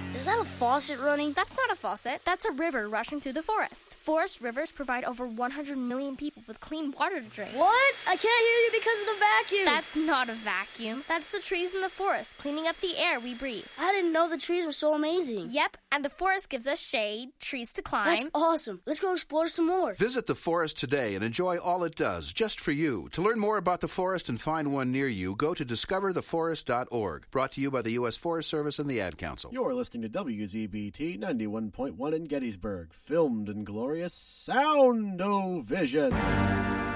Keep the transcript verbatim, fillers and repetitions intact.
Is that a faucet running? That's not a faucet. That's a river rushing through the forest. Forest rivers provide over one hundred million people with clean water to drink. What? I can't hear you because of the vacuum. That's not a vacuum. That's the trees in the forest cleaning up the air we breathe. I didn't know the trees were so amazing. Yep, and the forest gives us shade, trees to climb. That's awesome. Let's go explore some more. Visit the forest today and enjoy all it does, just for you. To learn more about the forest and find one near you, go to discover the forest dot org. Brought to you by the U S Forest Service and the Ad Council. You're listening to W Z B T ninety-one point one in Gettysburg. Filmed in glorious Sound-O-Vision.